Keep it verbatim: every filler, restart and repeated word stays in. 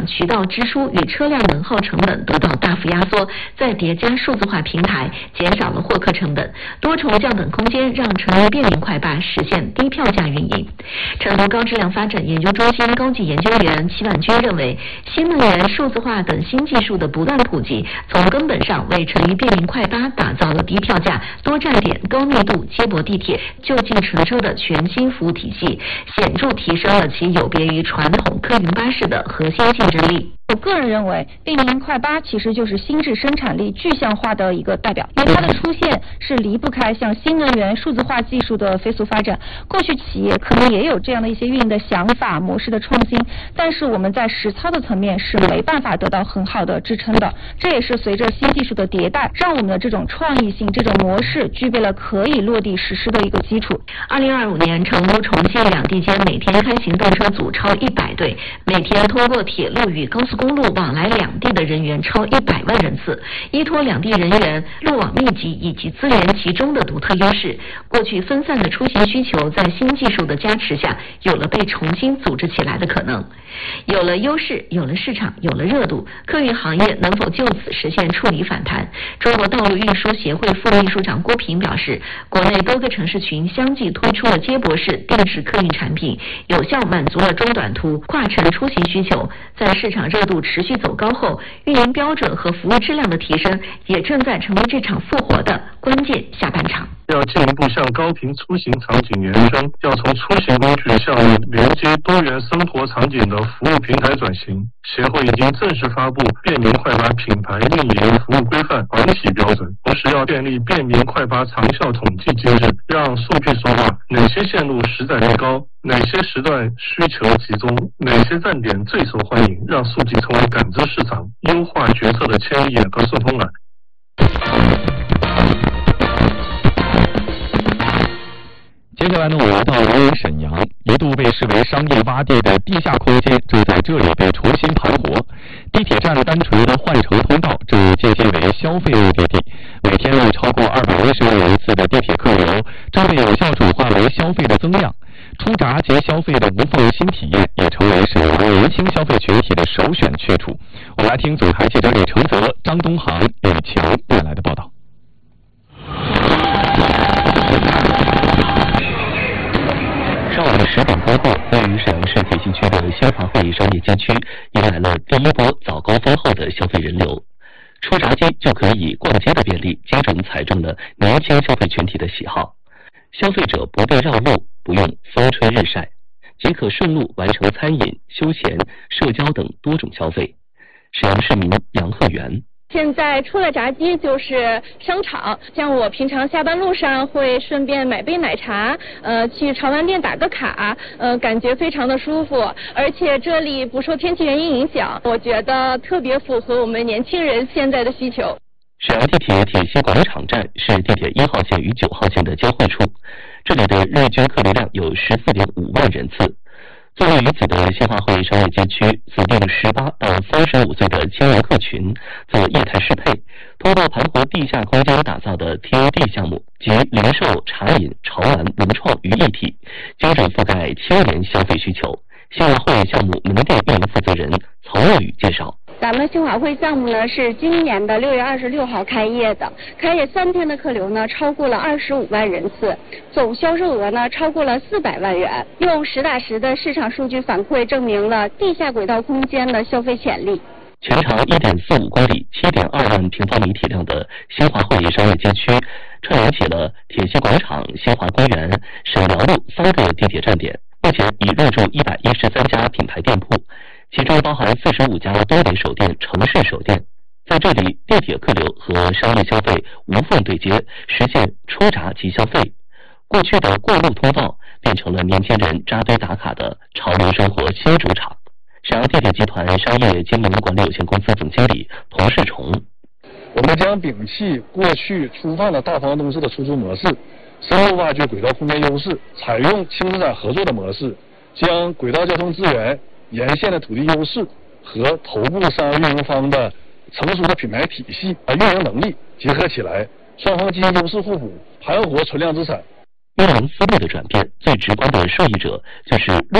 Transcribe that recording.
场渠道支出与车辆能耗成本得到大幅压缩，再叠加数字化平台，减少了获客成本，多重降本空间让成渝便民快八实现低票价运营。成都高质量发展研究中心高级研究员齐婉君认为，新能源、数字化等新技术的不断普及，从根本上为成渝便民快八打造了低票价、多站点、高密度接驳地铁、就近乘车的全新服务体系，显著提升了其有别于传统客运巴士的核心竞争力。 我个人认为，便民快八其实就是新质生产力具象化的一个代表，因为它的出现是离不开像新能源、数字化技术的飞速发展。过去企业可能也有这样的一些运营的想法、模式的创新，但是我们在实操的层面是没办法得到很好的支撑的。这也是随着新技术的迭代，让我们的这种创意性、这种模式具备了可以落地实施的一个基础。 二零二五年，成都、重庆两地间每天开行动车组超一百对，每天通过铁路与高速公路往来两地的人员超一百万人次。依托两地人员路网密集以及资源集中的独特优势，过去分散的出行需求在新技术的加持下，有了被重新组织起来的可能。有了优势，有了市场，有了热度，客运行业能否就此实现触底反弹？中国道路运输协会副秘书长郭平表示，国内多个城市群相继推出了接驳式电式客运产品，有效满足了中短途跨城出行需求。在市场热度持续走高后，运营标准和服务质量的提升，也正在成为这场复活的关键下半场。 要进一步向高频出行场景延伸，要从出行工具向连接多元生活场景的服务平台转型。协会已经正式发布便民快八品牌运营服务规范团体标准，同时要建立便民快八长效统计机制，让数据说话，哪些线路实载率高，哪些时段需求集中，哪些站点最受欢迎，让数据成为感知市场、优化决策的牵引和顺风耳。 接下来呢，我来到辽宁沈阳，一度被视为商业洼地的地下空间就在这里被重新盘活。地铁站单纯的换乘通道正渐渐为消费目的地，每天有超过二百一十万人次的地铁客流，正被有效转化为消费的增量。出闸及消费的无缝新体验，也成为沈阳年轻消费群体的首选去处。我们来听总台记者李承泽、张东航、李强带来的报道。 上午的十点多后，位于沈阳市铁西区的新华会议商业街区迎来了第一波早高峰后的消费人流。出闸机就可以逛街的便利，精准踩中了年轻消费群体的喜好。消费者不必绕路，不用风吹日晒，即可顺路完成餐饮、休闲、社交等多种消费。沈阳市民杨鹤元。 现在出了闸机就是商场，像我平常下班路上会顺便买杯奶茶，呃，去潮玩店打个卡，呃，感觉非常的舒服，而且这里不受天气原因影响，我觉得特别符合我们年轻人现在的需求。 沈阳地铁铁西广场站是地铁一号线与九号线的交汇处，这里的日均客流量有十四点五万人次。作为于此的新华会商业街区，锁定十八到三十五岁的青年客群，做业态适配，通过盘活地下空间打造的 T O D 项目及零售、茶饮、潮玩、文创于一体，精准覆盖青年消费需求。新华会项目门店运营负责人曹若雨介绍。 咱们新华会项目呢是今年的六月二十六号开业的，开业三天的客流呢超过了二十五万人次，总销售额呢超过了四百万元。用实打实的市场数据反馈证明了地下轨道空间的消费潜力。 全长一点四五公里、七点二万平方米体量的新华会商业街区，串联起了铁西广场、新华公园、沈辽路三个地铁站点，目前已入驻一百一十三家品牌店铺。其中包含四十五家东北首店、城市首店，在这里，地铁客流和商业消费无缝对接，实现出闸即消费。过去的过路通道变成了年轻人扎堆打卡的潮流生活新主场。沈阳地铁集团商业经营管理有限公司总经理童世崇： 我们将摒弃过去粗放的大房东式的出租模式，深入挖掘轨道空间优势，采用轻资产合作的模式，将轨道交通资源、沿线的土地优势和头部商业运营方的成熟的品牌体系和运营能力结合起来，双方基因优势互补，盘活存量资产。 运营思路的转变，最直观的受益者就是路